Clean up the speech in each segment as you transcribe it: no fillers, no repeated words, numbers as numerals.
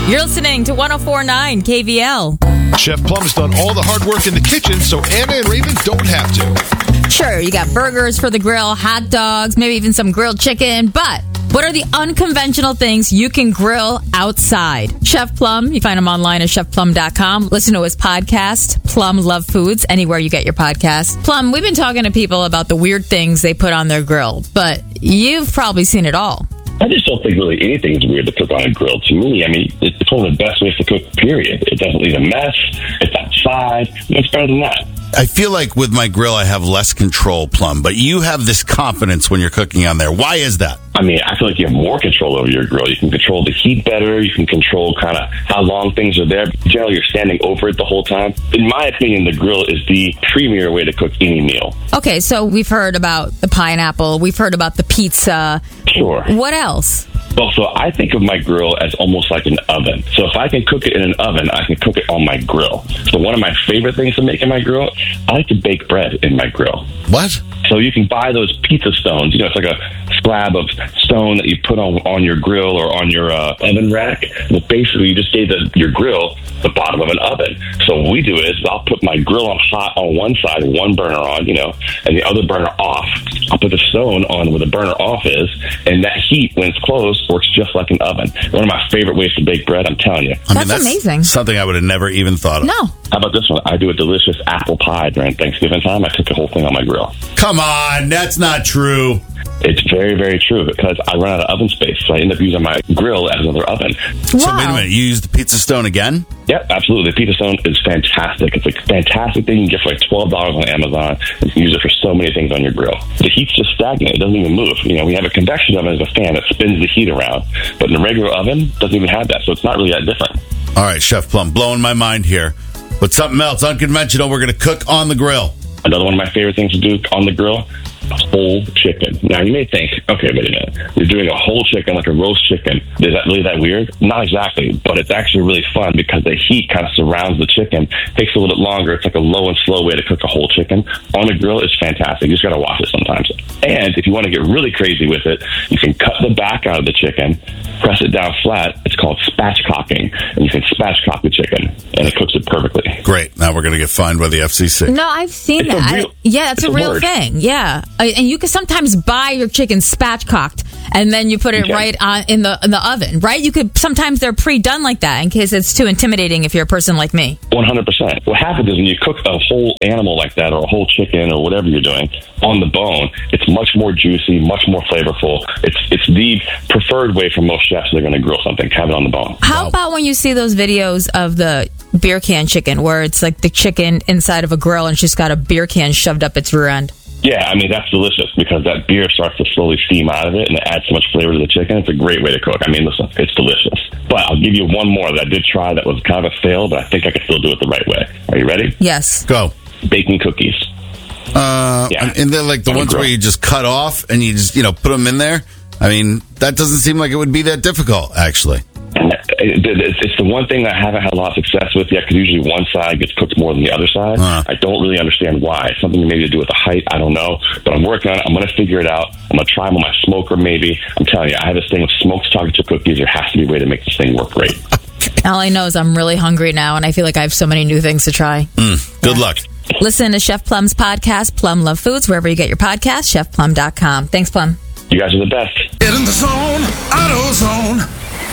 You're listening to 104.9 KVL. Chef Plum's done all the hard work in the kitchen, so Anna and Raven don't have to. Sure, you got burgers for the grill, hot dogs, maybe even some grilled chicken, but what are the unconventional things you can grill outside? Chef Plum, you find him online at chefplum.com. Listen to his podcast, Plum Love Foods, anywhere you get your podcast. Plum, we've been talking to people about the weird things they put on their grill, but you've probably seen it all. I just don't think really anything's weird to cook on a grill. To me, I mean, it's one of the best ways to cook, period. It doesn't leave a mess. It's outside. What's better than that? I feel like with my grill, I have less control, Plum, but you have this confidence when you're cooking on there. Why is that? I mean, I feel like you have more control over your grill. You can control the heat better. You can control kind of how long things are there. Generally, you're standing over it the whole time. In my opinion, the grill is the premier way to cook any meal. Okay, so we've heard about the pineapple. We've heard about the pizza. Sure. What else? Well, so I think of my grill as almost like an oven. So if I can cook it in an oven, I can cook it on my grill. So one of my favorite things to make in my grill, I like to bake bread in my grill. What? So you can buy those pizza stones. You know, it's like a slab of stone that you put on your grill or on your oven rack. Well, basically, you just gave your grill the bottom of an oven. So what we do is I'll put my grill on hot on one side, one burner on, and the other burner off. I'll put the stone on where the burner off is, and that heat, when it's closed, works just like an oven. One of my favorite ways to bake bread, I'm telling you. That's amazing. Something I would have never even thought of. No. How about this one? I do a delicious apple pie during Thanksgiving time. I cook the whole thing on my grill. Come on, that's not true. It's very, very true because I run out of oven space, so I end up using my grill as another oven. Wow. So wait a minute, you use the pizza stone again? Yep, absolutely. The pizza stone is fantastic. It's a fantastic thing. You can get for like $12 on Amazon. You can use it for so many things on your grill. The heat's just stagnant. It doesn't even move. We have a convection oven as a fan that spins the heat around, but in a regular oven, it doesn't even have that, so it's not really that different. All right, Chef Plum, blowing my mind here. But something else unconventional we're going to cook on the grill. Another one of my favorite things to do on the grill, whole chicken. Now, you may think, okay, wait a minute. You're doing a whole chicken, like a roast chicken. Is that really that weird? Not exactly, but it's actually really fun because the heat kind of surrounds the chicken. Takes a little bit longer. It's like a low and slow way to cook a whole chicken. On the grill, it's fantastic. You just got to watch it sometimes. And if you want to get really crazy with it, you can cut the back out of the chicken, press it down flat. It's called spatchcocking, and you can spatchcock the chicken, and it cooks it perfectly. Great. Now we're going to get fined by the FCC. No, I've seen that. It's a real thing. Yeah. And you can sometimes buy your chicken spatchcocked, and then you put it right on in the oven, right? You could sometimes they're pre-done like that in case it's too intimidating if you're a person like me. 100%. What happens is when you cook a whole animal like that, or a whole chicken, or whatever you're doing, on the bone, it's much more juicy, much more flavorful. It's the preferred way for most chefs that are going to grill something, have it on the bone. How about when you see those videos of the beer can chicken, where it's like the chicken inside of a grill and she's got a beer can shoved up its rear end? Yeah, I mean, that's delicious because that beer starts to slowly steam out of it and it adds so much flavor to the chicken. It's a great way to cook. I mean, listen, it's delicious. But I'll give you one more that I did try that was kind of a fail, but I think I can still do it the right way. Are you ready? Yes. Go. Baking cookies. And they're like the ones where you just cut off and you just, put them in there. I mean, that doesn't seem like it would be that difficult, actually. And it's the one thing that I haven't had a lot of success with yet, because usually one side gets cooked more than the other side. I don't really understand why. It's something maybe to do with the height. I don't know. But I'm working on it. I'm going to figure it out. I'm going to try them on my smoker, maybe. I'm telling you, I have this thing with smoked chocolate chip cookies. There has to be a way to make this thing work great. All I know is I'm really hungry now, and I feel like I have so many new things to try. Good luck. Listen to Chef Plum's podcast, Plum Love Foods, wherever you get your podcast, chefplum.com. Thanks, Plum. You guys are the best. Get in the zone, AutoZone.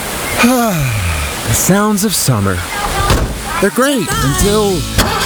The sounds of summer. They're great until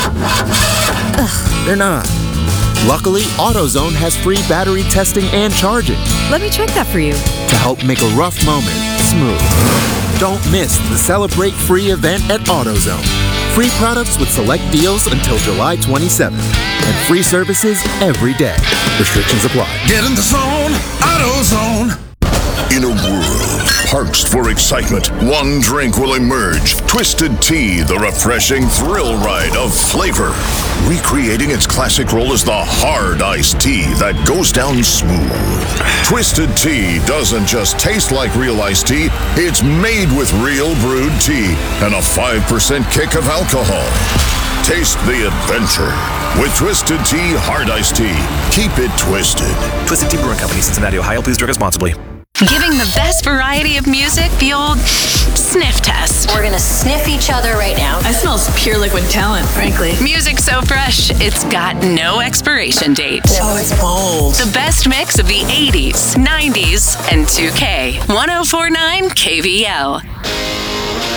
they're not. Luckily, AutoZone has free battery testing and charging Let me check that for you. to help make a rough moment smooth. Don't miss the Celebrate Free event at AutoZone. Free products with select deals until July 27th. And free services every day. Restrictions apply. Get in the zone, AutoZone. In a world parched for excitement, one drink will emerge. Twisted Tea, the refreshing thrill ride of flavor. Recreating its classic role as the hard iced tea that goes down smooth. Twisted Tea doesn't just taste like real iced tea, it's made with real brewed tea and a 5% kick of alcohol. Taste the adventure with Twisted Tea Hard Iced Tea. Keep it twisted. Twisted Tea Brewing Company, Cincinnati, Ohio. Please drink responsibly. Giving the best variety of music the old sniff test. We're gonna sniff each other right now. I smell pure liquid talent, frankly. Music so fresh, it's got no expiration date. Oh, it's bold. The best mix of the 80s, 90s, and 2K. 104.9 KVL.